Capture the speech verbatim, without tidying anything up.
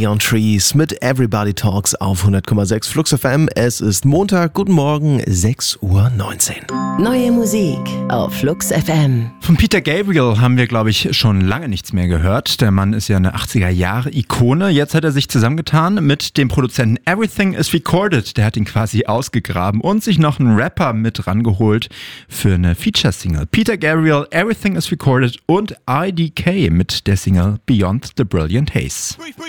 Beyond Trees mit Everybody Talks auf hundert Komma sechs Flux F M. Es ist Montag, guten Morgen, sechs Uhr neunzehn. Neue Musik auf Flux F M. Von Peter Gabriel haben wir, glaube ich, schon lange nichts mehr gehört. Der Mann ist ja eine achtziger-Jahre-Ikone. Jetzt hat er sich zusammengetan mit dem Produzenten Everything is Recorded. Der hat ihn quasi ausgegraben und sich noch einen Rapper mit rangeholt für eine Feature-Single. Peter Gabriel, Everything is Recorded und I D K mit der Single Beyond the Brilliant Haze.